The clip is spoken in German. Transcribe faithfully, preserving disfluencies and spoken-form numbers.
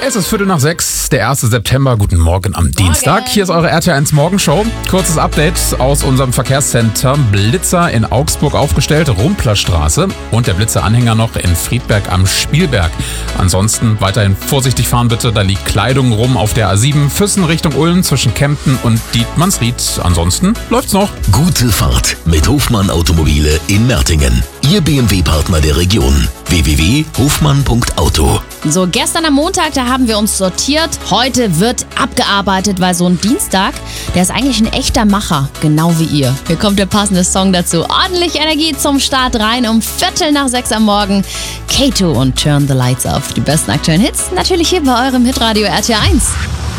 Es ist Viertel nach sechs, der erste September. Guten Morgen am Dienstag. Hier ist eure R T L eins Morgenshow. Kurzes Update aus unserem Verkehrscenter. Blitzer in Augsburg aufgestellt, Rumplerstraße und der Blitzeranhänger noch in Friedberg am Spielberg. Ansonsten weiterhin vorsichtig fahren bitte. Da liegt Kleidung rum auf der A sieben, Füssen Richtung Ulm zwischen Kempten und Dietmannsried. Ansonsten läuft's noch. Gute Fahrt mit Hofmann Automobile in Mertingen. Ihr B M W-Partner der Region. w w w punkt hofmann punkt auto. So, gestern am Montag, da haben wir uns sortiert. Heute wird abgearbeitet, weil so ein Dienstag, der ist eigentlich ein echter Macher, genau wie ihr. Hier kommt der passende Song dazu. Ordentlich Energie zum Start rein um Viertel nach sechs am Morgen. Kato und Turn the Lights Off. Die besten aktuellen Hits natürlich hier bei eurem Hitradio R T L eins.